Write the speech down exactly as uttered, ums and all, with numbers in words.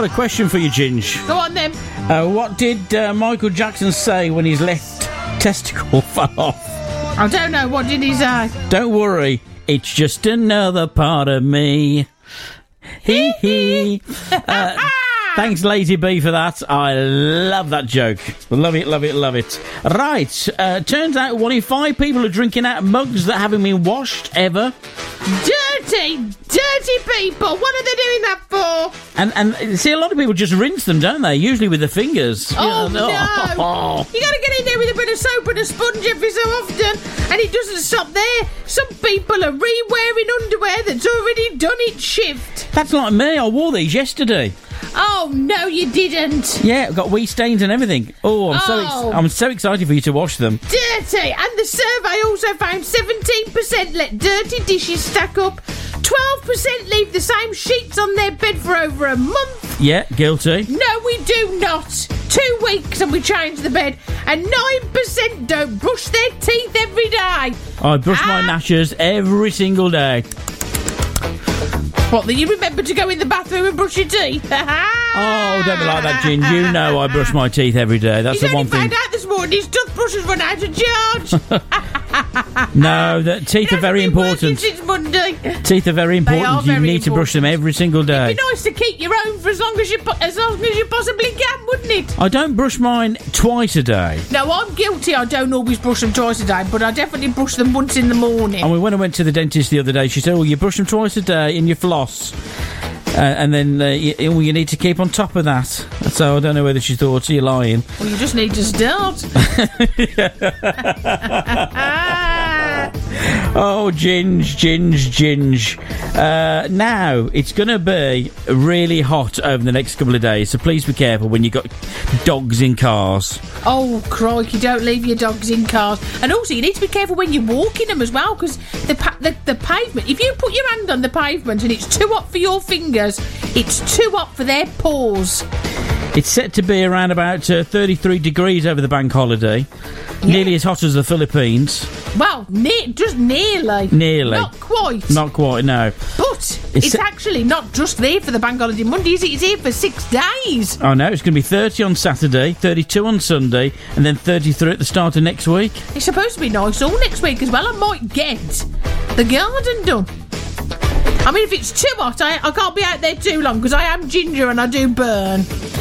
got a question for you, Ginge. Go on then. Uh, what did uh, Michael Jackson say when his left testicle fell off? I don't know. What did he say? Don't worry, it's just another part of me. Hee hee. uh, Thanks, Lazy B, for that. I love that joke. Love it, love it, love it. Right, uh, turns out one in five people are drinking out of mugs that haven't been washed ever. Dirty, dirty people. What are they doing that for? And and see, a lot of people just rinse them, don't they? Usually with their fingers. Oh, You know, no. oh. You got to get in there with a bit of soap and a sponge every so often. And it doesn't stop there. Some people are re-wearing underwear that's already done its shift. That's like me. I wore these yesterday. Oh, no, you didn't. Yeah, I've got wee stains and everything. Oh, I'm so ex- Oh. I'm so excited for you to wash them. Dirty. And the survey also found seventeen percent let dirty dishes stack up. twelve percent leave the same sheets on their bed for over a month. Yeah, guilty. No, we do not. Two weeks and we change the bed. And nine percent don't brush their teeth every day. I brush Ah. my gnashers every single day. What, then you remember to go in the bathroom and brush your teeth? Oh, don't be like that, Gin. You know I brush my teeth every day. That's He's the one only found thing. out this morning his toothbrush has run out of charge. No, the teeth are very Hasn't been working important. since Monday. Teeth are very important. are You very need to brush them every single day. It'd be nice to keep your own for as long as you po- as long as you possibly can, wouldn't it? I don't brush mine twice a day. No, I'm guilty. I don't always brush them twice a day, but I definitely brush them once in the morning. I mean, when I went to the dentist the other day, she said, "Oh, you brush them twice a day and you floss." Uh, and then uh, you, you need to keep on top of that. So I don't know whether she thought you're lying. Well, you just need to start. Oh, Ginge, Ginge, Ginge. Uh, now, it's going to be really hot over the next couple of days, so please be careful when you've got dogs in cars. Oh, crikey, don't leave your dogs in cars. And also, you need to be careful when you're walking them as well, because the, pa- the the pavement, if you put your hand on the pavement and it's too hot for your fingers, it's too hot for their paws. It's set to be around about uh, thirty-three degrees over the bank holiday. Yeah. Nearly as hot as the Philippines. Well, ne- just nearly. Nearly. Not quite. Not quite, no. But It's it's, se- actually not just there for the bank holiday Monday, is it? It's here for six days. Oh, no, it's going to be thirty on Saturday, thirty-two on Sunday, and then thirty-three at the start of next week. It's supposed to be nice all next week as well. I might get the garden done. I mean, if it's too hot, I, I can't be out there too long because I am ginger and I do burn.